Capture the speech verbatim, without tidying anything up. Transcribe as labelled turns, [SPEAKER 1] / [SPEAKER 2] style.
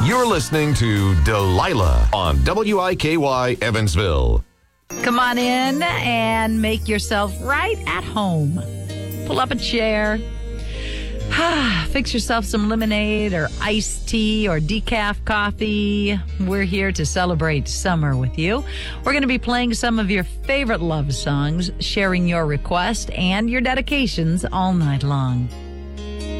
[SPEAKER 1] You're listening to Delilah on W I K Y Evansville.
[SPEAKER 2] Come on in and make yourself right at home. Pull up a chair. Fix yourself some lemonade or iced tea or decaf coffee. We're here to celebrate summer with you. We're going to be playing some of your favorite love songs, sharing your requests and your dedications all night long.